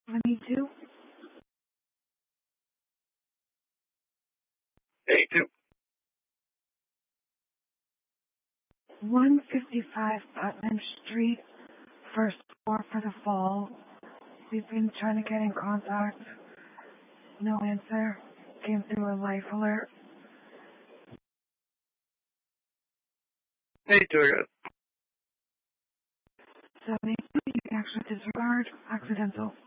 22. 82. 155 Putnam Street, first floor for the fall. We've been trying to get in contact. No answer. Came through a life alert. 82 again. 72, you can actually disregard. Accidental.